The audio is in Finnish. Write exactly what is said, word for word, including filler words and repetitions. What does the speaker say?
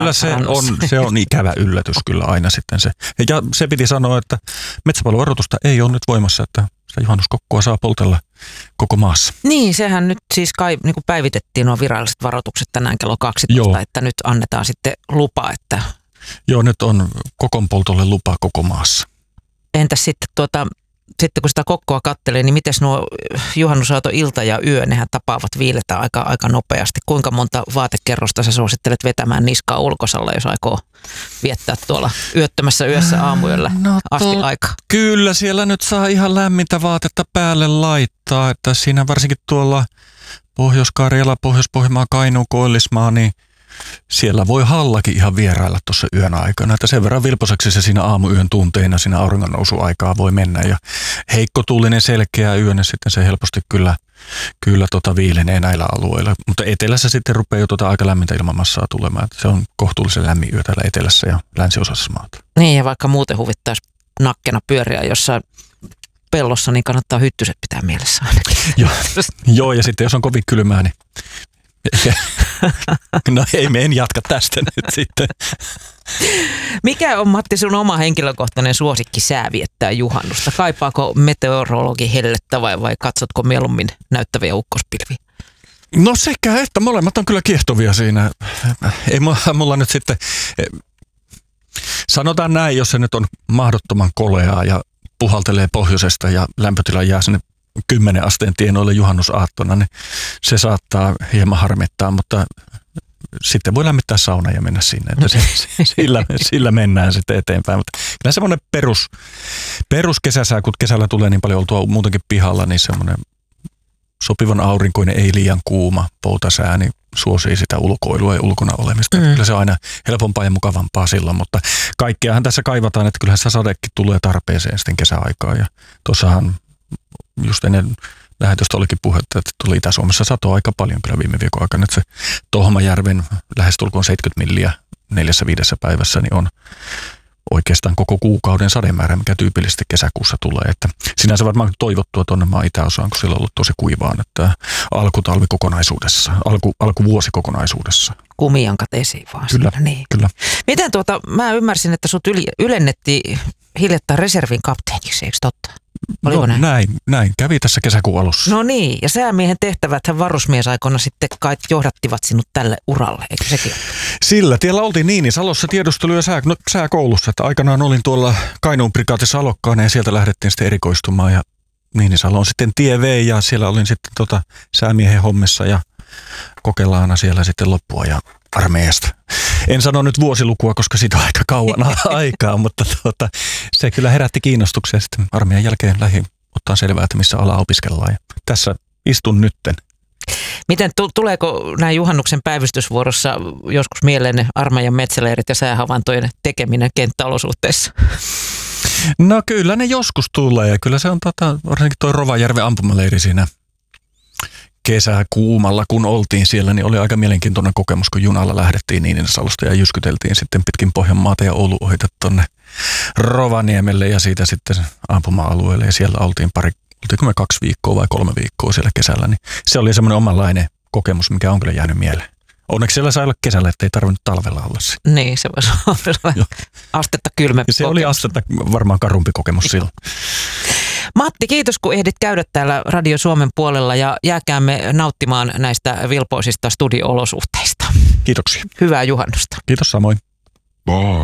Kyllä se on, se on ikävä yllätys kyllä aina sitten se. Ja se piti sanoa, että metsäpalovaroitusta ei ole nyt voimassa, että sitä juhannuskokkoa saa poltella koko maassa. Niin, sehän nyt siis kai niin kuin päivitettiin nuo viralliset varoitukset tänään kello kaksitoista, Joo. että nyt annetaan sitten lupa, että... Joo, nyt on kokonpoltolle lupa koko maassa. Entäs sitten tuota... Sitten kun sitä kokkoa kattelee, niin miten nuo juhannusaato ilta ja yö, nehän tapaavat viiletä aika, aika nopeasti. Kuinka monta vaatekerrosta sä suosittelet vetämään niskaa ulkosalla, jos aikoo viettää tuolla yöttömässä yössä aamuyöllä no, asti aikaa? Kyllä, siellä nyt saa ihan lämmintä vaatetta päälle laittaa, että siinä varsinkin tuolla Pohjois-Karjala, Pohjois-Pohjanmaa, Kainuu, Koillismaa, niin siellä voi hallakin ihan vierailla tuossa yön aikana, että sen verran vilposeksi se siinä aamuyön tunteina siinä auringonnousuaikaa voi mennä ja heikko tuulinen selkeä yö, niin sitten se helposti kyllä, kyllä tota viilenee näillä alueilla, mutta etelässä sitten rupeaa jo tota aika lämmintä ilmamassaa tulemaan, se on kohtuullisen lämmin yö täällä etelässä ja länsiosassa maata. Niin ja vaikka muuten huvittaisi nakkena pyöriä jossain pellossa, niin kannattaa hyttyset pitää mielessä ainakin. Joo, joo ja sitten jos on kovin kylmää, niin no ei, me en jatka tästä nyt sitten. Mikä on, Matti, sun oma henkilökohtainen suosikki sää viettää juhannusta? Kaipaako meteorologi hellettä vai, vai katsotko mieluummin näyttäviä ukkospilviä? No sekä, että molemmat on kyllä kiehtovia siinä. Ei mulla, mulla nyt sitten, sanotaan näin, jos se nyt on mahdottoman koleaa ja puhaltelee pohjoisesta ja lämpötila jää sinne kymmenen asteen tienoille juhannusaattona, niin se saattaa hieman harmittaa, mutta sitten voi lämmittää sauna ja mennä sinne. Että sillä, sillä mennään sitten eteenpäin. Mutta kyllä semmoinen perus, peruskesäsää, kun kesällä tulee niin paljon oltua muutenkin pihalla, niin semmoinen sopivan aurinkoinen, ei liian kuuma poutasää, niin suosii sitä ulkoilua ja ulkona olemista. Mm. Kyllä se on aina helpompaa ja mukavampaa silloin, mutta kaikkeahan tässä kaivataan, että kyllähän se sadekin tulee tarpeeseen sitten kesäaikaan. Ja tuossahan just ennen lähetystä olikin puhetta, että tuli Itä-Suomessa satoa aika paljon kyllä viime viikon aikana. Että se Tohmajärven lähestulkoon seitsemänkymmentä milliä neljässä viidessä päivässä niin on oikeastaan koko kuukauden sademäärä, mikä tyypillisesti kesäkuussa tulee. Että sinänsä varmaan toivottua tuonne maan itäosaan, kun siellä on ollut tosi kuivaa, että alkutalvi kokonaisuudessa, alku, alkuvuosi kokonaisuudessa. Kumijankat esiin vaan. Kyllä, niin. kyllä. Miten tuota, mä ymmärsin, että sut yli, ylennettiin hiljattain reservin kapteeniksi, eikö totta? Oliko no, näin? näin? Näin, kävi tässä kesäkuun alussa. No niin, ja säämiehen tehtäväthän varusmiesaikoina sitten kai johdattivat sinut tälle uralle, eikö sekin? Sillä tiellä oltiin Niinisalossa tiedustelu- ja sää, no, sääkoulussa, että aikanaan olin tuolla Kainuun prikaatissa alokkaana ja sieltä lähdettiin sitten erikoistumaan ja Niinisaloon sitten tie vei ja siellä olin sitten tota säämiehen hommissa ja kokelaana siellä sitten loppua ja armeijasta. En sano nyt vuosilukua, koska siitä on aika kauan aikaa, mutta tuota, se kyllä herätti kiinnostuksia. Sitten armeijan jälkeen lähdin ottaa selvää, että missä alaa opiskellaan. Ja tässä istun nytten. Miten tuleeko näin juhannuksen päivystysvuorossa joskus mieleen armeijan metsäleirit ja säähavaintojen tekeminen kenttäolosuhteissa? No kyllä ne joskus tulee ja kyllä se on tota, varsinkin tuo Rovajärven ampumaleiri siinä kesäkuumalla, kun oltiin siellä, niin oli aika mielenkiintoinen kokemus, kun junalla lähdettiin Niinisalosta ja jyskyteltiin sitten pitkin Pohjanmaata ja Oulu ohita tuonne Rovaniemelle ja siitä sitten ampuma-alueelle ja siellä oltiin pari, oltiinko me kaksi viikkoa vai kolme viikkoa siellä kesällä, niin se oli semmoinen omanlainen kokemus, mikä on kyllä jäänyt mieleen. Onneksi siellä sai olla kesällä, ettei tarvinnut talvella olla siinä. Niin, se voisi olla astetta kylmempi. Se oli astetta varmaan karumpi kokemus silloin. Matti, kiitos kun ehdit käydä täällä Radio Suomen puolella ja jääkäämme nauttimaan näistä vilpoisista studio-olosuhteista. Kiitoksia. Hyvää juhannusta. Kiitos samoin.